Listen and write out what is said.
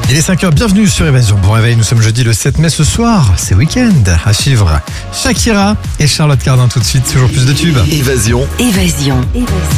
Il est 5h, bienvenue sur Évasion. Bon réveil, nous sommes jeudi le 7 mai ce soir, c'est week-end. À suivre Shakira et Charlotte Cardin tout de suite, toujours plus de tubes. Évasion.